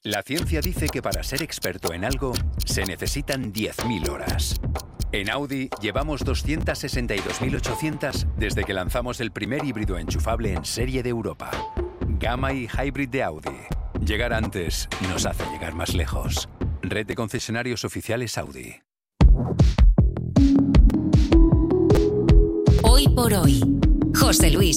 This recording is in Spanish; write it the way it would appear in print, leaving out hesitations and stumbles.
La ciencia dice que para ser experto en algo se necesitan 10.000 horas. En Audi llevamos 262.800 desde que lanzamos el primer híbrido enchufable en serie de Europa. Gamma y Hybrid de Audi. Llegar antes nos hace llegar más lejos. Red de concesionarios oficiales Audi. Hoy por hoy, José Luis